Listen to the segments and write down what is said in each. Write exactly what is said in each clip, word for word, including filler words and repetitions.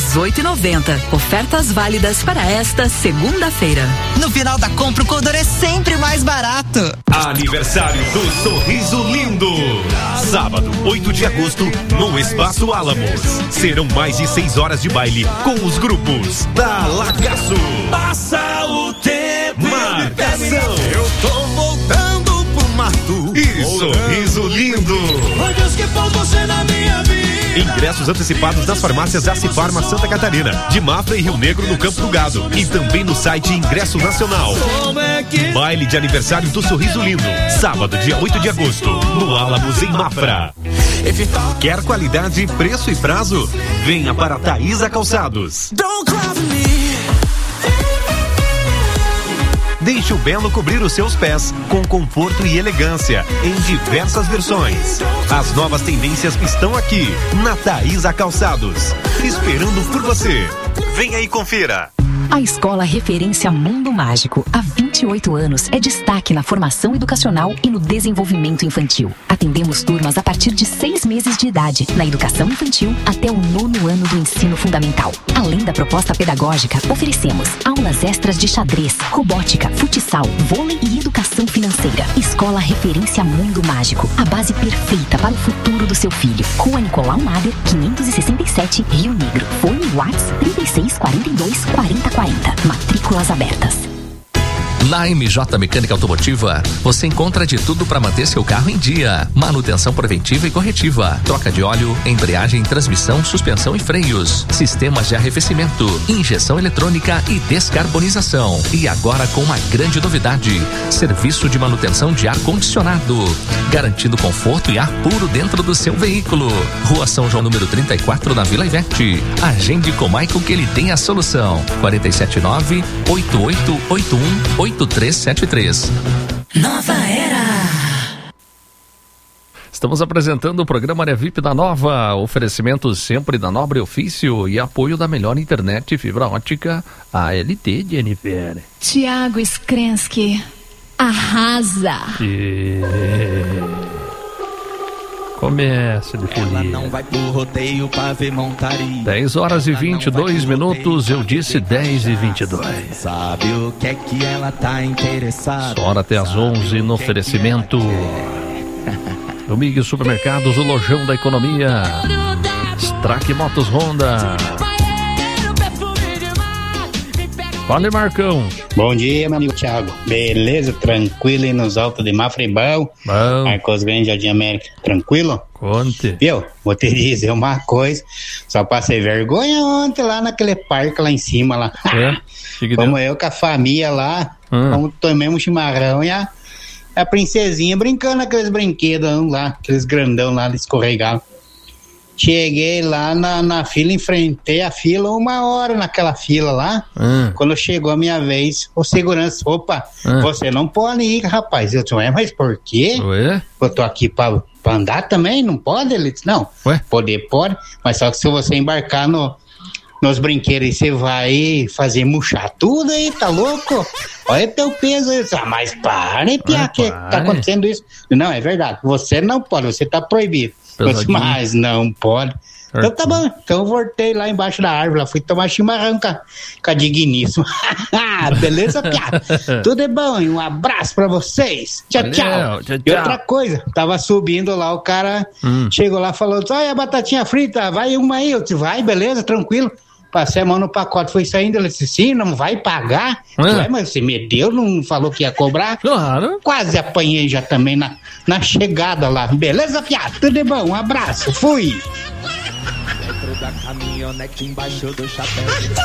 dezoito e noventa. Ofertas válidas para esta segunda-feira. No final da compra, o Condor é sempre mais barato. Aniversário do Sorriso Lindo. Sábado, oito de agosto, no Espaço Álamos. Serão mais de seis horas de baile com os grupos da Lagaço. Passa o tempo. Marcação. Eu tô voltando pro mato. E Sorriso Lindo. Foi Deus que pôs você na minha vida. Ingressos antecipados nas farmácias Acifarma Santa Catarina, de Mafra e Rio Negro no Campo do Gado. E também no site Ingresso Nacional. Baile de aniversário do Sorriso Lindo. Sábado, dia oito de agosto, no Álamos, em Mafra. Quer qualidade, preço e prazo? Venha para Thaisa Calçados. Deixe o belo cobrir os seus pés com conforto e elegância em diversas versões. As novas tendências estão aqui na Thaisa Calçados, esperando por você. Venha e confira. A Escola Referência Mundo Mágico, há vinte e oito anos, é destaque na formação educacional e no desenvolvimento infantil. Atendemos turmas a partir de seis meses de idade, na educação infantil até o nono ano do ensino fundamental. Além da proposta pedagógica, oferecemos aulas extras de xadrez, robótica, futsal, vôlei e educação financeira. Escola Referência Mundo Mágico, a base perfeita para o futuro do seu filho. Rua Nicolau Nader, quinhentos e sessenta e sete, Rio Negro. Fone WhatsApp trinta e seis, quarenta e dois, quarenta, quarenta. Matrículas abertas. Na M J Mecânica Automotiva, você encontra de tudo para manter seu carro em dia. Manutenção preventiva e corretiva, troca de óleo, embreagem, transmissão, suspensão e freios, sistemas de arrefecimento, injeção eletrônica e descarbonização. E agora com uma grande novidade, serviço de manutenção de ar-condicionado, garantindo conforto e ar puro dentro do seu veículo. Rua São João, número trinta e quatro, na Vila Ivete. Agende com o Michael que ele tem a solução. quatro sete nove, oito oito oito um, oito três sete três. Nova Era. Estamos apresentando o programa Área V I P da Nova. Oferecimento sempre da Nobre Ofício e apoio da melhor internet e fibra ótica, a L T de Jennifer. Tiago Skrensky, arrasa. E... Começa de folia. Não vai pro rodeio pra ver montaria. dez horas e vinte e dois minutos, eu disse dez e vinte e dois. Sabe o que é que ela tá interessada? Só hora até às onze no oferecimento. Domingo Supermercados, o lojão da economia. Strack Motos Honda. Fala, Marcão. Bom dia, meu amigo Thiago. Beleza? Tranquilo aí nos altos de Mafra e Bom. Bom. Marcos Grande, Jardim América. Tranquilo? Conte. Viu? Vou te dizer uma coisa. Só passei vergonha ontem lá naquele parque lá em cima lá. É? Que Como eu com a família lá. Hum. Como tomemos um chimarrão e a, a princesinha brincando naqueles brinquedos lá. Aqueles grandão lá, escorregavam. Cheguei lá na, na fila, enfrentei a fila uma hora naquela fila lá. Hum. Quando chegou a minha vez, o segurança, opa, hum. você não pode ir, rapaz. Eu disse, ué, mas por quê? Ué? Eu tô aqui pra, pra andar também, não pode? Ele disse, não, Ué? poder pode, mas só que se você embarcar no, nos brinquedos aí, você vai fazer murchar tudo aí, tá louco? Olha teu peso aí. Ah, mas pare, Pia, que tá acontecendo isso? Não, é verdade, você não pode, você tá proibido. Disse, mas não pode. Então tá bom, então eu voltei lá embaixo da árvore, lá fui tomar chimarrão com a, com a digníssima. Beleza, piada? Tudo é bom, e um abraço pra vocês. Tchau, Valeu, tchau. tchau, E tchau. outra coisa, tava subindo lá, o cara hum. chegou lá e falou, olha a batatinha frita, vai uma aí. Eu disse, vai, beleza, tranquilo. Passei a mão no pacote, foi saindo, ele disse, sim, não vai pagar? É. Ué, mas você me deu, não falou que ia cobrar? Claro. Quase apanhei já também na, na chegada lá. Beleza, piada? Tudo é bom, um abraço, fui. Dentro da caminhonete embaixo do chapéu.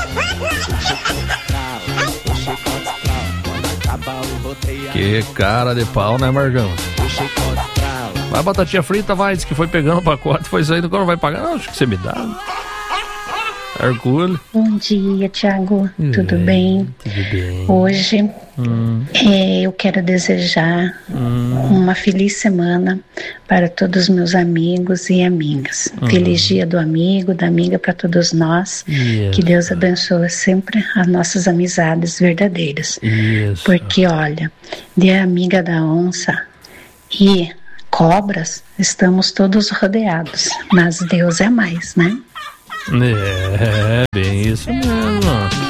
Que cara de pau, né, Margão? Vai batatinha frita, vai, disse que foi pegando o pacote, foi saindo, quando vai pagar? Não, acho que você me dá. Hercule. Bom dia, Thiago. É, tudo bem? Tudo bem. Hoje hum. é, eu quero desejar hum. uma feliz semana para todos os meus amigos e amigas. Hum. Feliz dia do amigo, da amiga para todos nós. Yeah. Que Deus abençoe sempre as nossas amizades verdadeiras. Isso. Porque, olha, de amiga da onça e cobras, estamos todos rodeados. Mas Deus é mais, né? É, bem isso mesmo.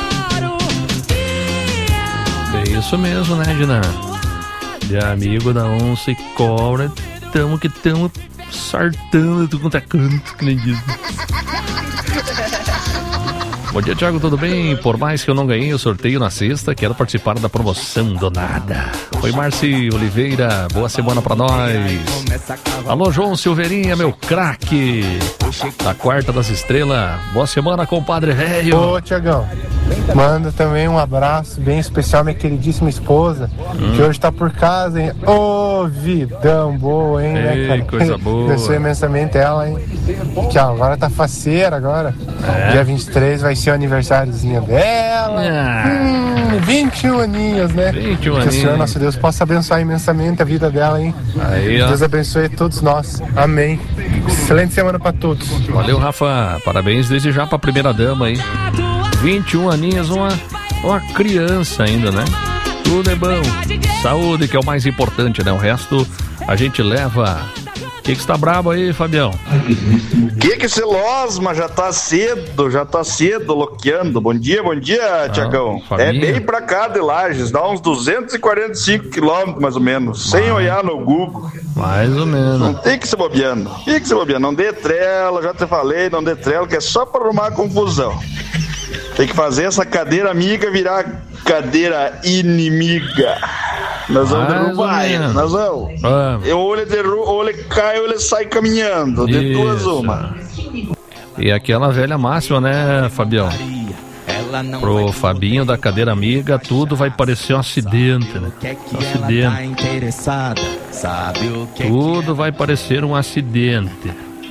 Bem isso mesmo, né, Dina? De amigo da onça e cobra, tamo que tamo sartando tudo quanto é canto, que nem diz. Bom dia, Thiago, tudo bem? Por mais que eu não ganhei o sorteio na sexta, quero participar da promoção do nada. Oi, Marci Oliveira, boa semana pra nós. Alô, João Silveirinha, meu craque da quarta das estrelas. Boa semana, compadre velho. Ô, Thiagão, manda também um abraço bem especial à minha queridíssima esposa, hum. que hoje tá por casa, hein? Ô, oh, vidão boa, hein, Ei, né, cara? Coisa boa. Abençoe imensamente ela, hein? Que agora tá faceira agora. É. Dia vinte e três vai ser o aniversáriozinho dela. Ah. Hum, vinte e um aninhos, né? vinte e um que aninhos. o Senhor, nosso Deus, possa abençoar imensamente a vida dela, hein? Aí, ó. Deus abençoe todos nós. Amém. Excelente semana pra todos. Valeu, Rafa. Parabéns desde já pra primeira dama aí. vinte e um aninhos, uma, uma criança ainda, né? Tudo é bom. Saúde, que é o mais importante, né? O resto a gente leva. O que que está brabo aí, Fabião? Que que esse losma já tá cedo, já tá cedo loqueando. Bom dia, bom dia, ah, Tiagão. É bem pra cá de Lages, dá uns duzentos e quarenta e cinco quilômetros mais ou menos, mais, sem olhar no Google. Mais ou menos. Não tem que se bobeando, tem que se bobeando. Não dê trela, já te falei, não dê trela, que é só pra arrumar confusão. Tem que fazer essa cadeira amiga virar cadeira inimiga. Nós vamos derrubar ele, nós vamos. vamos. Ou ele derruba, ou ele cai, ou ele sai caminhando. De Isso. duas uma. E aquela velha máxima, né, Fabião? Pro Fabinho da cadeira amiga, tudo vai parecer um acidente, né? Um acidente. Tudo vai parecer um acidente.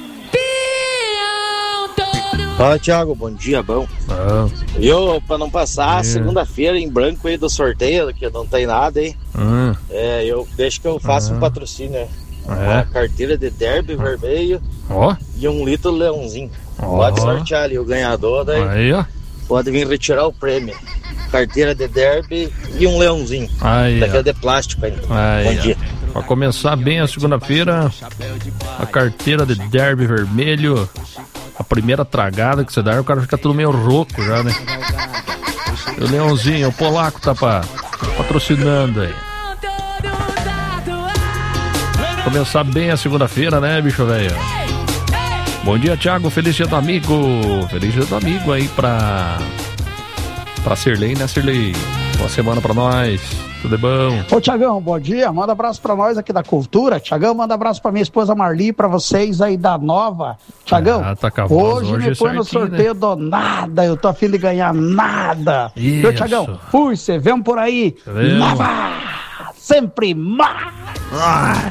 Fala, Thiago, bom dia, bom. Ah. Eu, pra não passar é. segunda-feira em branco aí do sorteio, que não tem nada, hein? Ah. É, eu deixo que eu faça ah. um patrocínio, né? É. Uma carteira de derby ah. vermelho oh. e um litro leãozinho. Oh. Pode sortear ali o ganhador, daí aí, ó. pode vir retirar o prêmio. Carteira de derby e um leãozinho. Aí, daquele de plástico ainda. Aí, bom dia. Pra começar bem a segunda-feira, a carteira de derby vermelho. A primeira tragada que você dá, o cara fica tudo meio rouco já, né? O Leãozinho, o polaco tá pra, patrocinando aí. Começar bem a segunda-feira, né, bicho velho? Bom dia, Thiago. Feliz dia do amigo. Feliz dia do amigo aí pra... Pra Sirlei, né, Sirlei? Boa semana pra nós. Tudo bom? Ô, Tiagão, bom dia. Manda abraço pra nós aqui da Cultura. Tiagão, manda abraço pra minha esposa Marli, pra vocês aí da Nova. Tiagão, ah, tá hoje, hoje me põe no sorteio, né? do nada. Eu tô afim de ganhar nada. Isso. Ô, Tiagão, fui, cê vem por aí. Vemos. Nova! Sempre mais! Ah.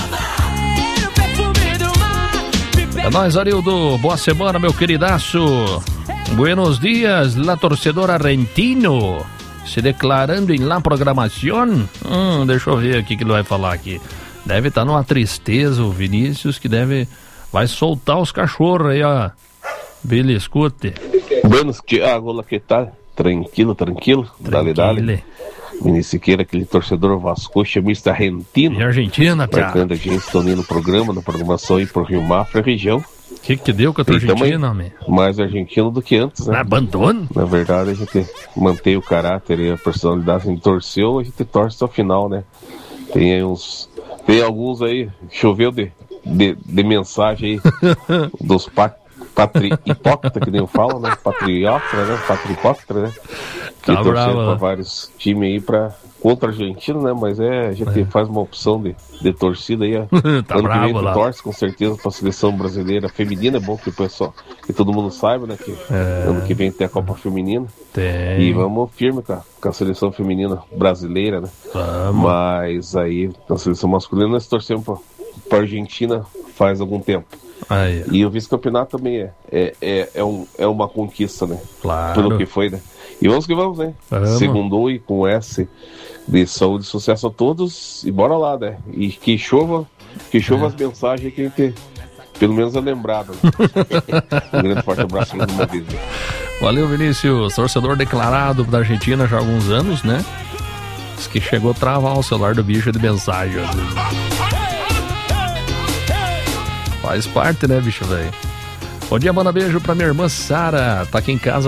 É nóis, Arildo. Boa semana, meu queridaço. Buenos dias, la torcedora Argentino. Se declarando em la programação. Hum, deixa eu ver aqui o que ele vai falar aqui. Deve estar tá numa tristeza o Vinícius, que deve... Vai soltar os cachorros aí, ó. Billy, escute. Buenos Thiago, olá, que tal? Tranquilo, tranquilo. Dale, dale. Vinícius Siqueira, aquele torcedor Vasco, chamista argentino. E Argentina, cara. Marcando a gente, estão no programa, na programação aí pro Rio Mafra, região. O que que deu com a tua Argentina, homem? Mais argentino do que antes, né? Abandono? Na verdade, a gente mantém o caráter e a personalidade. A gente torceu, a gente torce até o final, né? Tem aí uns... Tem alguns aí, choveu de, de, de mensagem aí dos pa, patri, hipócritas, que nem eu falo, né? Patriota, né? Patriócrita, né? Que tá torcendo pra vários times aí pra... Contra a Argentina, né? Mas é, a gente é. faz uma opção de, de torcida aí. Tá ano bravo, que vem lá. torce com certeza pra seleção brasileira feminina. É bom que o pessoal, que todo mundo saiba, né? Que é. ano que vem tem a Copa Feminina. Tem. E vamos firme com a, com a seleção feminina brasileira, né? Vamos. Mas aí, na seleção masculina, nós torcemos pra, pra Argentina faz algum tempo. Aí. E o vice-campeonato também é, é, é, é, um, é uma conquista, né? Claro. Pelo que foi, né? E vamos que vamos, né? Vamos. Segundo e com S de saúde e sucesso a todos. E bora lá, né? E que chova, que chova é. as mensagens que a gente, pelo menos, é lembrado. Né? Um grande forte abraço mais uma vez. Né? Valeu, Vinícius. Torcedor declarado da Argentina já há alguns anos, né? Diz que chegou a travar o celular do bicho de mensagem. Às vezes. Faz parte, né, bicho, velho? Bom dia, manda beijo pra minha irmã Sara. Tá aqui em casa